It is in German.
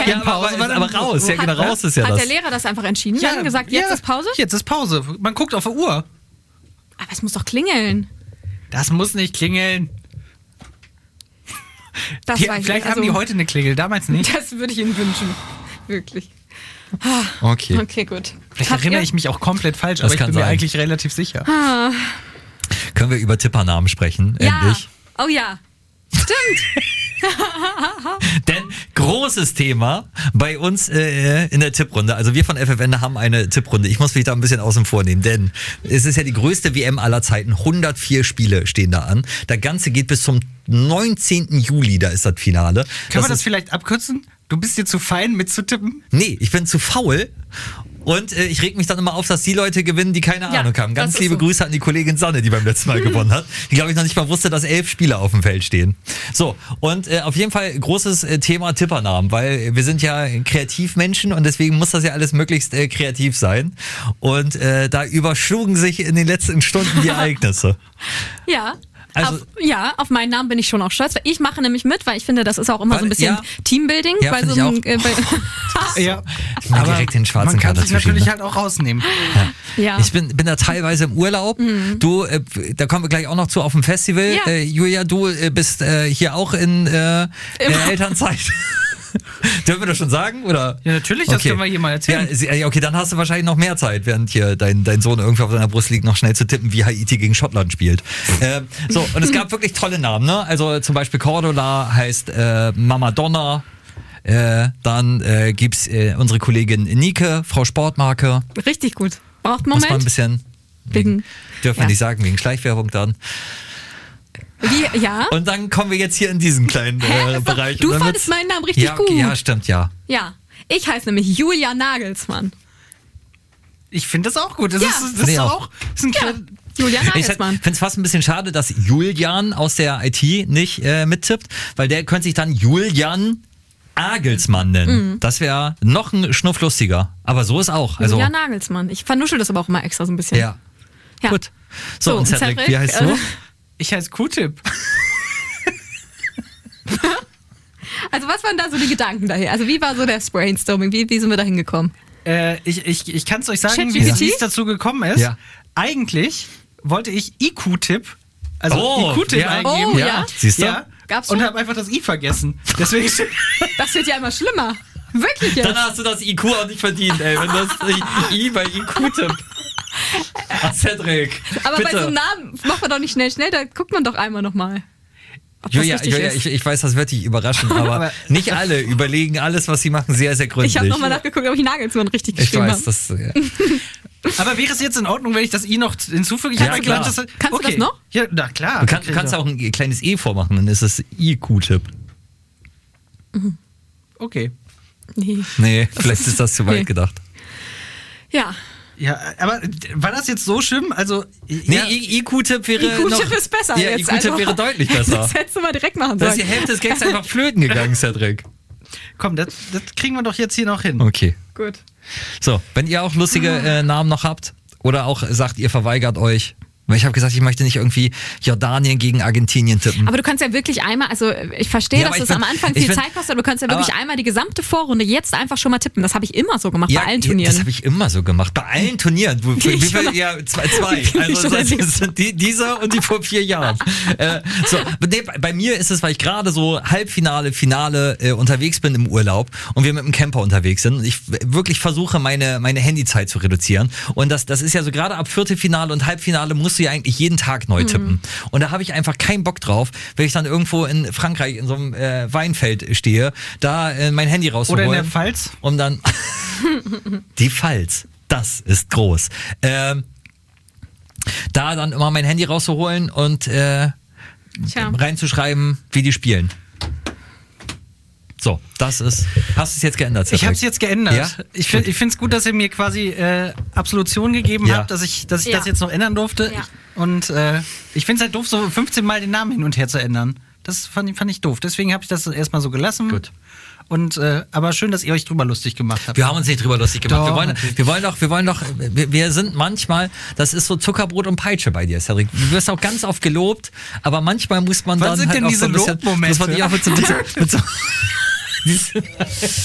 Ja, aber raus. Ja, genau, raus ist ja Hat das. der Lehrer das einfach entschieden? Ja, gesagt, jetzt ist Pause? Jetzt ist Pause. Man guckt auf die Uhr. Aber es muss doch klingeln. Das muss nicht klingeln. Vielleicht haben die heute eine Klingel, damals nicht. Das würde ich Ihnen wünschen. Wirklich. Okay. Okay, gut. Vielleicht erinnere ich mich auch komplett falsch, aber ich bin mir eigentlich relativ sicher. Können wir über Tippernamen sprechen, endlich? Oh ja. Stimmt. Denn großes Thema bei uns in der Tipprunde. Also wir von FFN haben eine Tipprunde. Ich muss mich da ein bisschen außen vor nehmen, denn es ist ja die größte WM aller Zeiten. 104 Spiele stehen da an. Das Ganze geht bis zum 19. Juli, da ist das Finale. Können wir das vielleicht abkürzen? Du bist dir zu fein mitzutippen? Nee, ich bin zu faul. Und ich reg mich dann immer auf, dass die Leute gewinnen, die keine Ahnung haben. Ganz liebe Grüße an die Kollegin Sanne, die beim letzten Mal gewonnen hat. Die, glaube ich, noch nicht mal wusste, dass 11 Spieler auf dem Feld stehen. So, und auf jeden Fall großes Thema Tippernamen, weil wir sind ja Kreativmenschen und deswegen muss das ja alles möglichst kreativ sein. Und da überschlugen sich in den letzten Stunden die Ereignisse. Ja. Also, auf meinen Namen bin ich schon auch stolz, weil ich mache nämlich mit, weil ich finde, das ist auch immer so ein bisschen Teambuilding. Ja, bei so einem, ja. Ich mag direkt den schwarzen Kader. Man kann sich natürlich ne? halt auch rausnehmen. Ja. Ich bin da teilweise im Urlaub. Du, da kommen wir gleich auch noch zu auf dem Festival. Ja. Julia, du bist hier auch in Elternzeit. Dürfen wir das schon sagen? Oder? Ja, natürlich, das können wir hier mal erzählen. Ja, okay, dann hast du wahrscheinlich noch mehr Zeit, während hier dein Sohn irgendwie auf seiner Brust liegt, noch schnell zu tippen, wie Haiti gegen Schottland spielt. So, und es gab wirklich tolle Namen, ne? Also zum Beispiel Cordula heißt Mama Donna. Dann gibt's unsere Kollegin Nike, Frau Sportmarke. Richtig gut. Braucht einen Moment. Muss man ein bisschen, dürfen wir nicht sagen, wegen Schleichwerbung dann. Ja. Und dann kommen wir jetzt hier in diesen kleinen Bereich. Du fandest meinen Namen richtig gut. Ja, stimmt, ja. Ja. Ich heiße nämlich Julia Nagelsmann. Ich finde das auch gut. Das ist ein Julia Nagelsmann. Ich finde es fast ein bisschen schade, dass Julian aus der IT nicht mittippt, weil der könnte sich dann Julian Agelsmann nennen. Das wäre noch ein Schnuff lustiger. Aber so ist auch. Also, Julia Nagelsmann. Ich vernuschel das aber auch immer extra so ein bisschen. Ja. Gut. So, und Cedric, wie heißt du? Ich heiße Q-Tip. Also was waren da so die Gedanken daher? Also wie war so das Brainstorming? Wie sind wir da hingekommen? Ich kann es euch sagen, wie es dazu gekommen ist. Ja. Eigentlich wollte ich IQ-Tipp, also IQ-Tipp eingeben. Oh, ja. Siehst du? Ja. Gab's und schon? habe einfach das I vergessen. Deswegen Das wird ja immer schlimmer. Wirklich jetzt. Dann hast du das IQ auch nicht verdient, ey. Wenn das I bei IQ-Tipp. Ach, Cedric, aber bitte. bei so einem Namen macht man doch nicht schnell, da guckt man doch einmal nochmal. Julia, ich weiß, das wird dich überraschen, aber nicht alle überlegen alles, was sie machen, sehr, sehr gründlich. Ich habe nochmal nachgeguckt, ob ich Nagelsmann richtig geschrieben habe. Ich weiß, das... Aber wäre es jetzt in Ordnung, wenn ich das I noch hinzufüge? Ja, klar. Kannst du das noch? Ja, na klar. Du kannst auch ein kleines E vormachen, dann ist es IQ-Tipp. Okay. Nee, vielleicht ist das zu weit gedacht. Ja. Ja, aber war das jetzt so schlimm? Also, nee, IQ-Tipp wäre IQ-Tipp ist besser. Ja, IQ-Tipp wäre deutlich besser. Das hättest du mal direkt machen sollen. Da ist die Hälfte des Gags einfach flöten gegangen, Cedric. Komm, das kriegen wir doch jetzt hier noch hin. Okay. Gut. So, wenn ihr auch lustige Namen noch habt oder auch sagt, ihr verweigert euch. Weil ich habe gesagt, ich möchte nicht irgendwie Jordanien gegen Argentinien tippen. Aber du kannst ja wirklich einmal, also ich verstehe, dass es am Anfang viel Zeit kostet, aber du kannst ja wirklich einmal die gesamte Vorrunde jetzt einfach schon mal tippen. Das habe ich immer so gemacht, bei allen Turnieren. Das habe ich immer so gemacht, bei allen Turnieren. Wie viel? Ja, zwei. Also das sind dieser und die vor 4 Jahren. Bei mir ist es, weil ich gerade so Halbfinale, Finale unterwegs bin im Urlaub und wir mit dem Camper unterwegs sind und ich wirklich versuche, meine Handyzeit zu reduzieren. Und das ist ja so gerade ab Viertelfinale und Halbfinale musst du ja eigentlich jeden Tag neu tippen. Und da habe ich einfach keinen Bock drauf, wenn ich dann irgendwo in Frankreich in so einem Weinfeld stehe, da mein Handy rauszuholen. Oder in der Pfalz. Um dann die Pfalz, das ist groß. Da dann immer mein Handy rauszuholen und reinzuschreiben, wie die spielen. So, das ist... Hast du es jetzt geändert, Cedric? Ich habe es jetzt geändert. Ja? Ich finde es gut, dass ihr mir quasi Absolution gegeben habt, dass ich das jetzt noch ändern durfte. Ja. Und ich finde es halt doof, so 15 Mal den Namen hin und her zu ändern. Das fand ich doof. Deswegen habe ich das erstmal so gelassen. Gut. Und aber schön, dass ihr euch drüber lustig gemacht habt. Wir haben uns nicht drüber lustig gemacht. Doch, Wir sind manchmal, das ist so Zuckerbrot und Peitsche bei dir, Cedric. Du wirst auch ganz oft gelobt, aber manchmal muss man Was dann sind halt denn auch diese so ein bisschen, Lobmomente? muss man die auch mit so